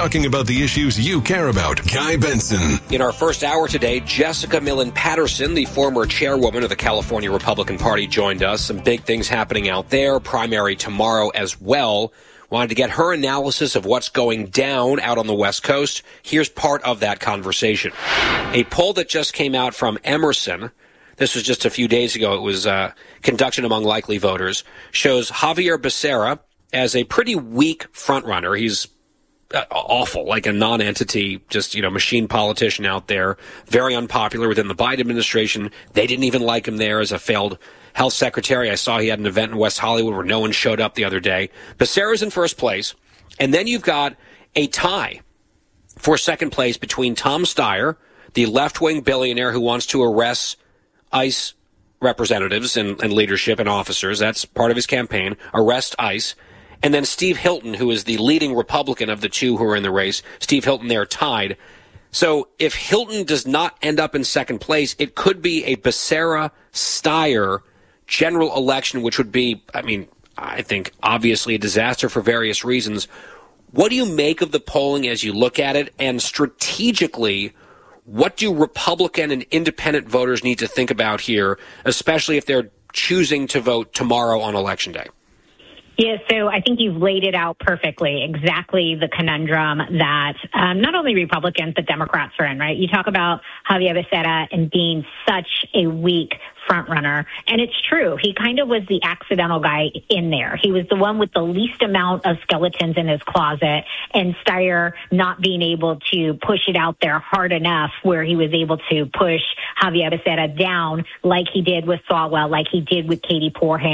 talking about the issues you care about. Guy Benson. In our first hour today, Jessica Millen Patterson, the former chairwoman of the California Republican Party, joined us. Some big things happening out there. Primary tomorrow as well. Wanted to get her analysis of what's going down out on the West Coast. Here's part of that conversation. A poll that just came out from Emerson, this was just a few days ago, it was conducted among likely voters, shows Javier Becerra as a pretty weak frontrunner. He's awful, like a non-entity, just, machine politician out there, very unpopular within the Biden administration. They didn't even like him there as a failed health secretary. I saw he had an event in West Hollywood where no one showed up the other day. Becerra's in first place, and then you've got a tie for second place between Tom Steyer, the left-wing billionaire who wants to arrest ICE representatives and leadership and officers. That's part of his campaign, arrest ICE. And then Steve Hilton, who is the leading Republican of the two who are in the race. Steve Hilton there tied. So if Hilton does not end up in second place, it could be a Becerra-Steyer general election, which would be, I think, obviously a disaster for various reasons. What do you make of the polling as you look at it? And strategically, what do Republican and independent voters need to think about here, especially if they're choosing to vote tomorrow on Election Day? Yeah, so I think you've laid it out perfectly, exactly the conundrum that not only Republicans but Democrats are in, right? You talk about Javier Becerra and being such a weak front runner, and it's true. He kind of was the accidental guy in there. He was the one with the least amount of skeletons in his closet, and Steyer not being able to push it out there hard enough where he was able to push Javier Becerra down like he did with Swalwell, like he did with Katie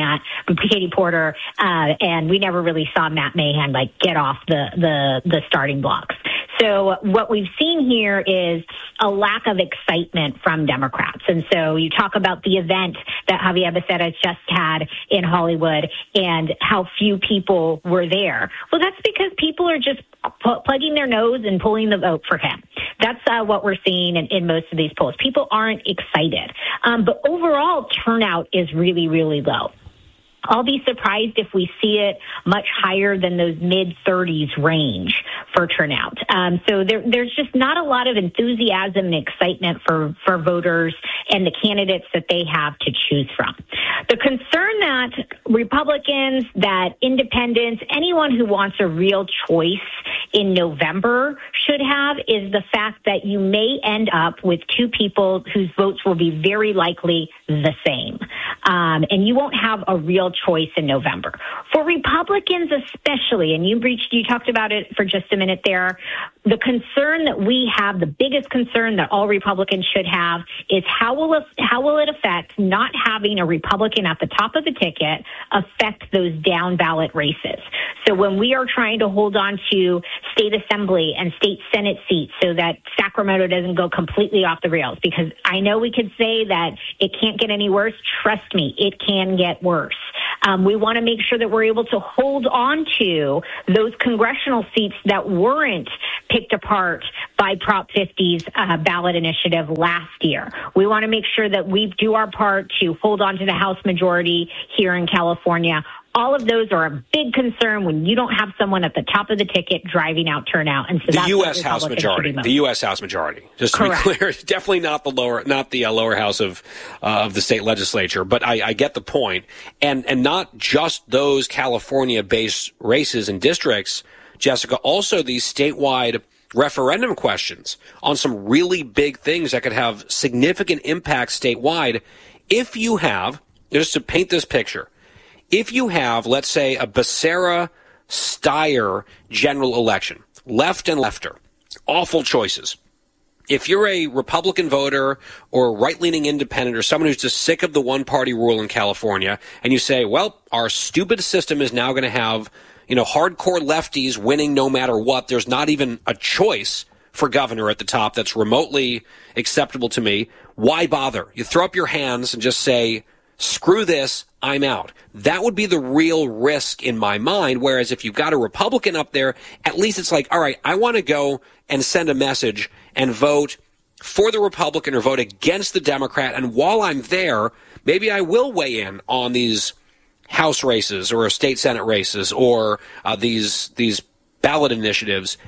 Porter, and we never really saw Matt Mahan get off the starting blocks. So what we've seen here is a lack of excitement from Democrats. And so you talk about the event that Javier Becerra just had in Hollywood and how few people were there. Well, that's because people are just plugging their nose and pulling the vote for him. That's what we're seeing in most of these polls. People aren't excited. But overall turnout is really, really low. I'll be surprised if we see it much higher than those mid-30s range for turnout. So there's just not a lot of enthusiasm and excitement for voters and the candidates that they have to choose from. The concern that Republicans, that independents, anyone who wants a real choice in November should have is the fact that you may end up with two people whose votes will be very likely the same. And you won't have a real choice in November. For Republicans especially, and you talked about it for just a minute there, the concern that we have, the biggest concern that all Republicans should have is how will it affect not having a Republican at the top of the ticket affect those down ballot races. So when we are trying to hold on to state assembly and state Senate seats so that Sacramento doesn't go completely off the rails, because I know we could say that it can't get any worse. Trust me, it can get worse. We want to make sure that we're able to hold on to those congressional seats that weren't picked apart by Prop 50's ballot initiative last year. We want to make sure that we do our part to hold on to the House majority here in California. All of those are a big concern when you don't have someone at the top of the ticket driving out turnout. And so the U.S. House majority. The U.S. House majority. Just to Correct. be clear, definitely not the lower house of the state legislature. But I get the point, and not just those California-based races and districts, Jessica. Also these statewide referendum questions on some really big things that could have significant impact statewide. If you have, just to paint this picture. If you have, let's say, a Becerra-Steyer general election, left and lefter, awful choices. If you're a Republican voter or a right-leaning independent or someone who's just sick of the one-party rule in California, and you say, well, our stupid system is now going to have, hardcore lefties winning no matter what. There's not even a choice for governor at the top that's remotely acceptable to me. Why bother? You throw up your hands and just say, screw this, I'm out. That would be the real risk in my mind, whereas if you've got a Republican up there, at least it's like, all right, I want to go and send a message and vote for the Republican or vote against the Democrat, and while I'm there, maybe I will weigh in on these House races or state Senate races or these ballot initiatives.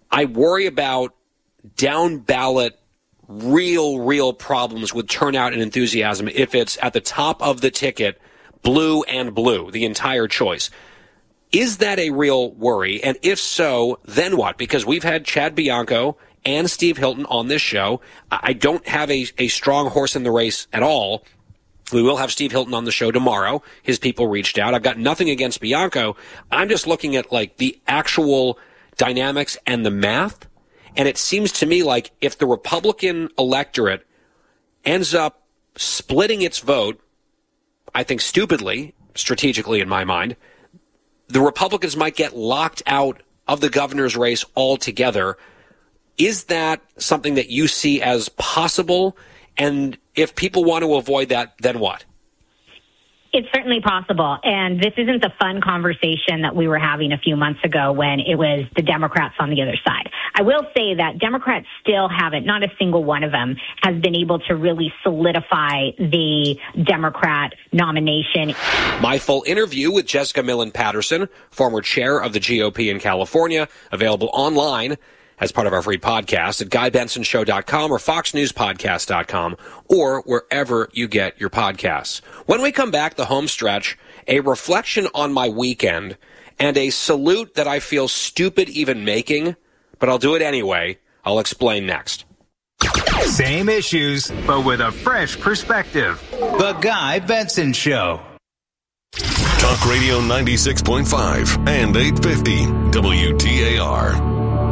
I worry about down ballot real problems with turnout and enthusiasm if it's at the top of the ticket, blue and blue, the entire choice. Is that a real worry? And if so, then what? Because we've had Chad Bianco and Steve Hilton on this show. I don't have a strong horse in the race at all. We will have Steve Hilton on the show tomorrow. His people reached out. I've got nothing against Bianco. I'm just looking at like the actual dynamics and the math. And it seems to me like if the Republican electorate ends up splitting its vote, I think stupidly, strategically in my mind, the Republicans might get locked out of the governor's race altogether. Is that something that you see as possible? And if people want to avoid that, then what? It's certainly possible. And this isn't the fun conversation that we were having a few months ago when it was the Democrats on the other side. I will say that Democrats still haven't, not a single one of them, has been able to really solidify the Democrat nomination. My full interview with Jessica Millen Patterson, former chair of the GOP in California, available online as part of our free podcast at GuyBensonShow.com or FoxNewsPodcast.com or wherever you get your podcasts. When we come back, the home stretch, a reflection on my weekend, and a salute that I feel stupid even making, but I'll do it anyway. I'll explain next. Same issues, but with a fresh perspective. The Guy Benson Show. Talk Radio 96.5 and 850 WTAR.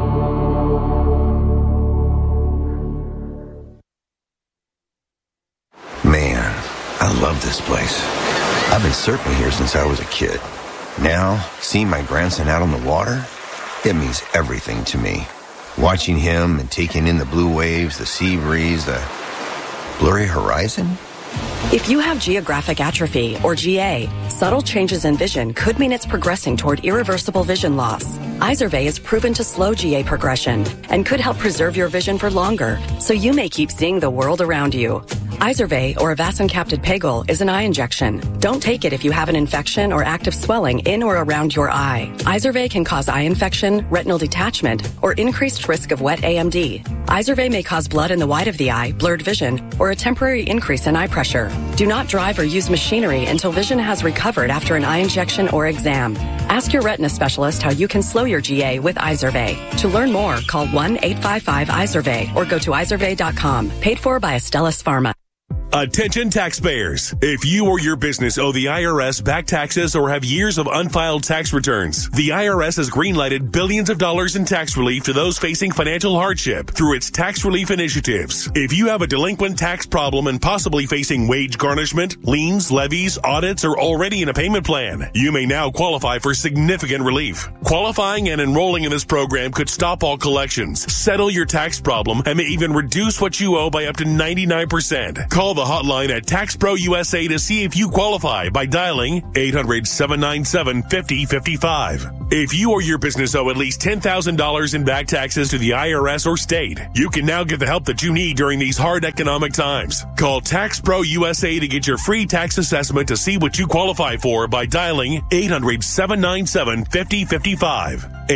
Man, I love this place. I've been surfing here since I was a kid. Now, seeing my grandson out on the water, it means everything to me. Watching him and taking in the blue waves, the sea breeze, the blurry horizon. If you have geographic atrophy, or GA, subtle changes in vision could mean it's progressing toward irreversible vision loss. Izervay is proven to slow GA progression and could help preserve your vision for longer, so you may keep seeing the world around you. Izervay, or avacincaptad pegol, is an eye injection. Don't take it if you have an infection or active swelling in or around your eye. Izervay can cause eye infection, retinal detachment, or increased risk of wet AMD. Izervay may cause blood in the white of the eye, blurred vision, or a temporary increase in eye pressure. Do not drive or use machinery until vision has recovered after an eye injection or exam. Ask your retina specialist how you can slow your GA with Izervay. To learn more, call 1-855-IZERVAY or go to izervay.com. Paid for by Astellas Pharma. Attention taxpayers. If you or your business owe the IRS back taxes or have years of unfiled tax returns, the IRS has greenlighted billions of dollars in tax relief to those facing financial hardship through its tax relief initiatives. If you have a delinquent tax problem and possibly facing wage garnishment, liens, levies, audits, or already in a payment plan, you may now qualify for significant relief. Qualifying and enrolling in this program could stop all collections, settle your tax problem, and may even reduce what you owe by up to 99%. Call the hotline at Tax Pro USA to see if you qualify by dialing 800-797-5055. If you or your business owe at least $10,000 in back taxes to the IRS or state, you can now get the help that you need during these hard economic times. Call Tax Pro USA to get your free tax assessment to see what you qualify for by dialing 800-797-5055.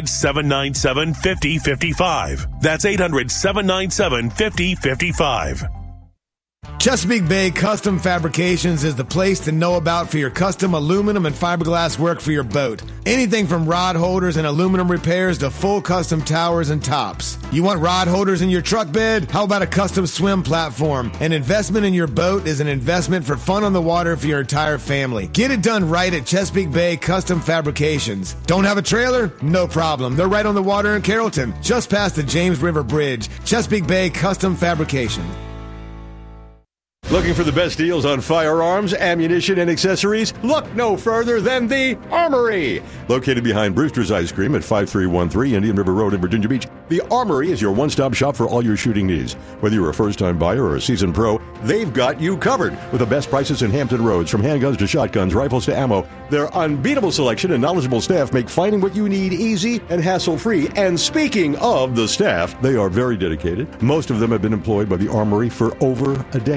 800-797-5055. That's 800-797-5055. Chesapeake Bay Custom Fabrications is the place to know about for your custom aluminum and fiberglass work for your boat. Anything from rod holders and aluminum repairs to full custom towers and tops. You want rod holders in your truck bed? How about a custom swim platform? An investment in your boat is an investment for fun on the water for your entire family. Get it done right at Chesapeake Bay Custom Fabrications. Don't have a trailer? No problem. They're right on the water in Carrollton, just past the James River Bridge. Chesapeake Bay Custom Fabrication. Looking for the best deals on firearms, ammunition, and accessories? Look no further than the Armory. Located behind Brewster's Ice Cream at 5313 Indian River Road in Virginia Beach, the Armory is your one-stop shop for all your shooting needs. Whether you're a first-time buyer or a seasoned pro, they've got you covered with the best prices in Hampton Roads. From handguns to shotguns, rifles to ammo, their unbeatable selection and knowledgeable staff make finding what you need easy and hassle-free. And speaking of the staff, they are very dedicated. Most of them have been employed by the Armory for over a decade.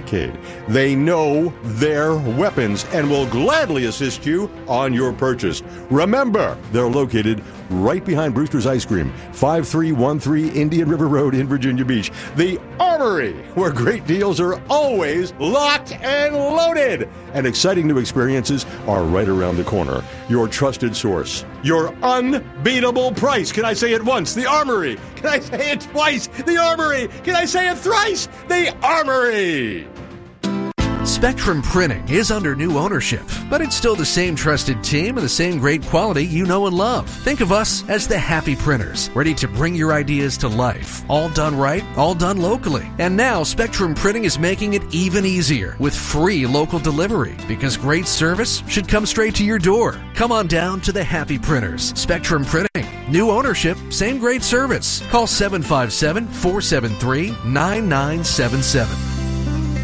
They know their weapons and will gladly assist you on your purchase. Remember, they're located right behind Brewster's Ice Cream, 5313 Indian River Road in Virginia Beach. The Armory, where great deals are always locked and loaded. And exciting new experiences are right around the corner. Your trusted source. Your unbeatable price. Can I say it once? The Armory. Can I say it twice? The Armory. Can I say it thrice? The Armory. Spectrum Printing is under new ownership, but it's still the same trusted team and the same great quality you know and love. Think of us as the Happy Printers, ready to bring your ideas to life. All done right, all done locally. And now Spectrum Printing is making it even easier with free local delivery, because great service should come straight to your door. Come on down to the Happy Printers. Spectrum Printing. New ownership, same great service. Call 757-473-9977.